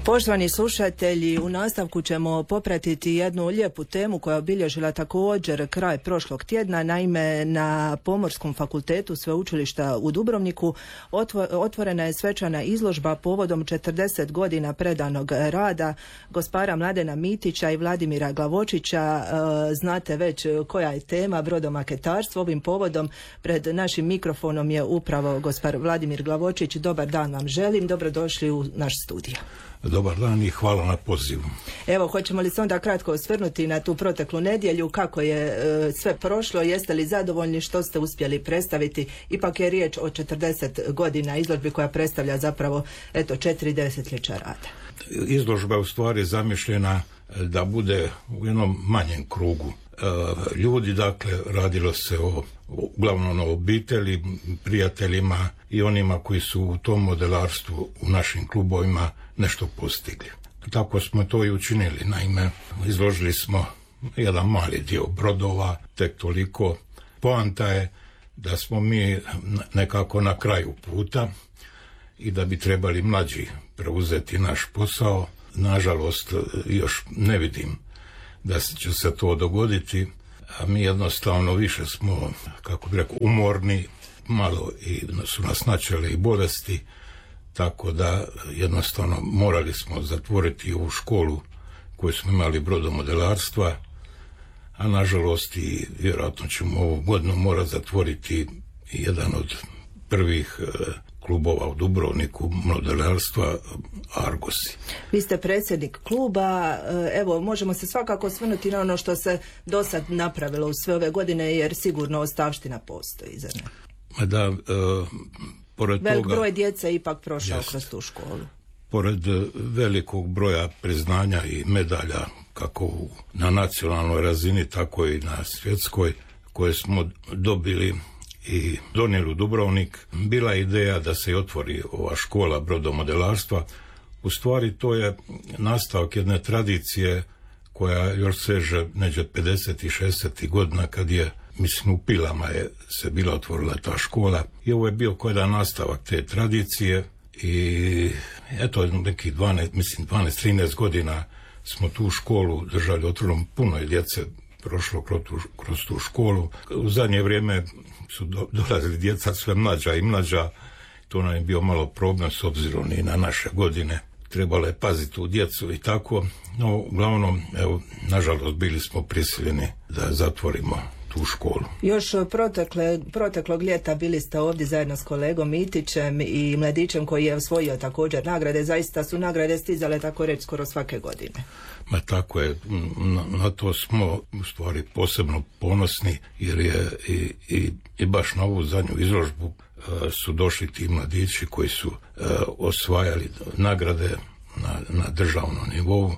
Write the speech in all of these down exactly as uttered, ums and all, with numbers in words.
Poštovani slušatelji, u nastavku ćemo popratiti jednu lijepu temu koja je obilježila također kraj prošlog tjedna. Naime, na Pomorskom fakultetu Sveučilišta u Dubrovniku otvorena je svečana izložba povodom četrdeset godina predanog rada gospara Mladena Mitića i Vladimira Glavočića. Znate već koja je tema, brodomaketarstvo. Ovim povodom pred našim mikrofonom je upravo gospar Vladimir Glavočić. Dobar dan vam želim, dobrodošli u naš studio. Dobar dan i hvala na pozivu. Evo, hoćemo li se onda kratko osvrnuti na tu proteklu nedjelju, kako je e, sve prošlo, jeste li zadovoljni, što ste uspjeli predstaviti? Ipak je riječ o četrdeset godina izložbi koja predstavlja zapravo eto četiri desetljeća rada. Izložba je u stvari zamišljena da bude u jednom manjem krugu e, ljudi, dakle radilo se o uglavnom o obitelji, prijateljima i onima koji su u tom modelarstvu u našim klubovima nešto postigli. Tako smo to i učinili. Naime, izložili smo jedan mali dio brodova, tek toliko. Poanta je da smo mi nekako na kraju puta i da bi trebali mlađi preuzeti naš posao. Nažalost, još ne vidim da će se to dogoditi, a mi jednostavno više smo, kako bi rekao, umorni, malo i su nas načele i bolesti, tako da jednostavno morali smo zatvoriti ovu školu koju smo imali brodomodelarstva, a nažalost i vjerojatno ćemo ovu godinu morati zatvoriti jedan od prvih klubova u Dubrovniku modelarstva, Argosi. Vi ste predsjednik kluba, evo možemo se svakako osvrnuti na ono što se do sad napravilo u sve ove godine, jer sigurno ostavština postoji, zar ne? Da, e, pored Velik toga, broj djece ipak prošao jest, kroz tu školu. Pored velikog broja priznanja i medalja, kako u, na nacionalnoj razini, tako i na svjetskoj, koje smo dobili i donijeli u Dubrovnik, bila je ideja da se otvori ova škola brodomodelarstva. U stvari to je nastavak jedne tradicije koja još seže neđe pedeset i šezdeset godina, kad je, mislim, u Pilama je se bila otvorila ta škola. I ovo je bio koji jedan nastavak te tradicije i eto nekih dvanaest, mislim dvanaest trinaest godina smo tu školu držali otvorenom. Puno je djece prošlo kroz tu, kroz tu školu. U zadnje vrijeme su do, dolazili djeca sve mlađa i mlađa. To nam je bio malo problem s obzirom i na naše godine. Trebalo je paziti u djecu i tako. No, uglavnom, evo, nažalost, bili smo prisiljeni da zatvorimo tu školu. Još protekle, proteklog ljeta bili ste ovdje zajedno s kolegom Mitićem i mladićem koji je osvojio također nagrade. Zaista su nagrade stizale, tako reći, skoro svake godine. Ma tako je, na, na to smo u stvari posebno ponosni, jer je i, i, i baš na ovu zadnju izložbu uh, su došli ti mladići koji su uh, osvajali nagrade na, na državnom nivou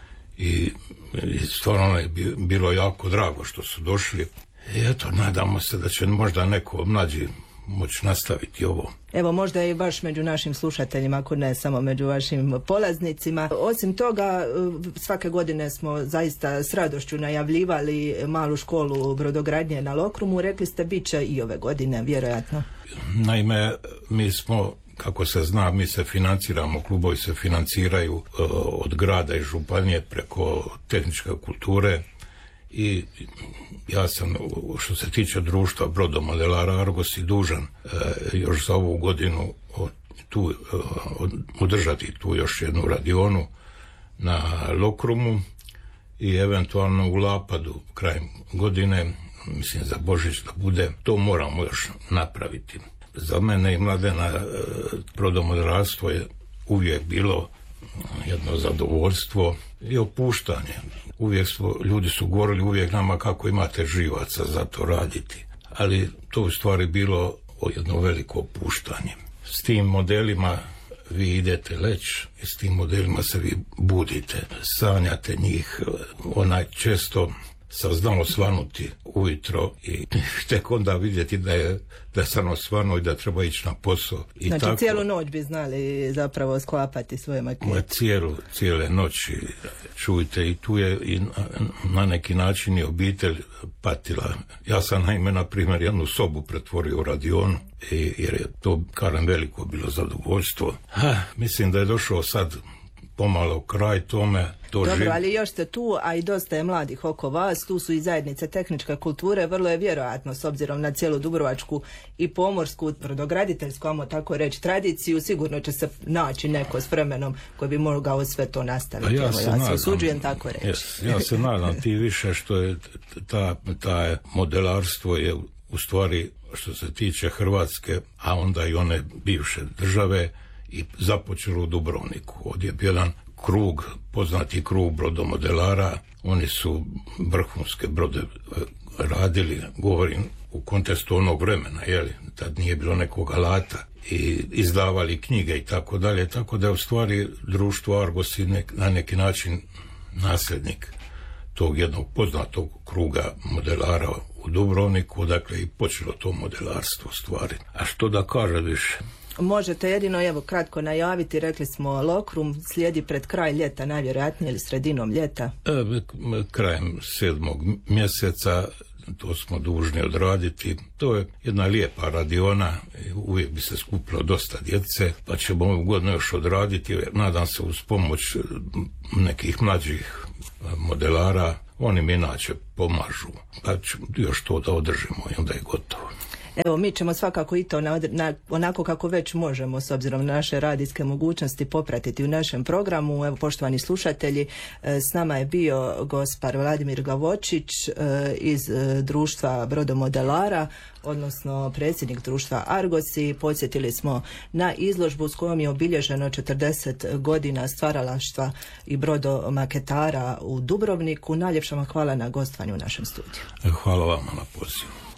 i, i stvarno je bilo jako drago što su došli. I eto, nadamo se da će možda neko mlađi moći nastaviti ovo. Evo, možda i baš među našim slušateljima, ako ne samo među vašim polaznicima. Osim toga, svake godine smo zaista s radošću najavljivali malu školu brodogradnje na Lokrumu. Rekli ste, bit će i ove godine, vjerojatno. Naime, mi smo, kako se zna, mi se financiramo, klubovi se financiraju uh, od grada i županije preko tehničke kulture. I ja sam, što se tiče društva brodomodelara Argosi, dužan e, još za ovu godinu o, tu, e, održati tu još jednu radionu na Lokrumu i eventualno u Lapadu krajem godine, mislim za Božić da bude, to moramo još napraviti. Za mene i Mladena e, brodomodelarstvo je uvijek bilo jedno zadovoljstvo i opuštanje. Uvijek smo, ljudi su govorili uvijek nama kako imate živaca za to raditi. Ali to u stvari bilo jedno veliko opuštanje. S tim modelima vi idete leć i s tim modelima se vi budite. Sanjate njih, onaj često sam znao svanuti ujutro i tek onda vidjeti da je da sam osvanuo i da treba ići na posao. I znači tako, cijelu noć bi znali zapravo sklapati svoje makete. Cijelu, cijele noći, čujte, i tu je i na, na neki način i obitelj patila. Ja sam naime, na primjer, jednu sobu pretvorio u radionu, i, jer je to, kažem, veliko bilo zadovoljstvo. Ha, mislim da je došao sad pomalo kraj tome. To Dobro, živ... ali još ste tu, a i dosta je mladih oko vas, tu su i zajednice tehničke kulture, vrlo je vjerojatno s obzirom na cijelu dubrovačku i pomorsku, brodograditeljsku, ajmo tako reći, tradiciju, sigurno će se naći neko s vremenom koji bi mogao sve to nastaviti. Ja, Evo, se, ja nadam, se usuđujem tako reći. Yes, ja se nadam ti više što je ta, ta modelarstvo je u stvari što se tiče Hrvatske, a onda i one bivše države, i započelo u Dubrovniku. Ovdje je bio jedan krug, poznati krug brodomodelara, oni su vrhunske brode radili, govorim u kontekstu onog vremena, jeli, tad nije bilo nekog alata, i izdavali knjige i tako dalje, tako da je u stvari društvo Argos i nek, na neki način nasljednik tog jednog poznatog kruga modelara u Dubrovniku, dakle i počelo to modelarstvo stvari. A što da kaže više? Možete jedino, evo, kratko najaviti, rekli smo Lokrum, slijedi pred kraj ljeta, najvjerojatnije, ili sredinom ljeta? E, krajem sedmog mjeseca, to smo dužni odraditi. To je jedna lijepa radiona, uvijek bi se skupilo dosta djece, pa ćemo ovu godinu još odraditi, nadam se uz pomoć nekih mlađih modelara, oni mi inače pomažu, pa ćemo još to da održimo i onda je gotovo. Evo, mi ćemo svakako i to na, na, onako kako već možemo s obzirom na naše radijske mogućnosti popratiti u našem programu. Evo, poštovani slušatelji, s nama je bio gospar Vladimir Glavočić iz društva brodomodelara, odnosno predsjednik društva Argos, i podsjetili smo na izložbu s kojom je obilježeno četrdeset godina stvaralaštva i brodomaketara u Dubrovniku. Najljepša vam hvala na gostovanju u našem studiju. Hvala vama na pozivu.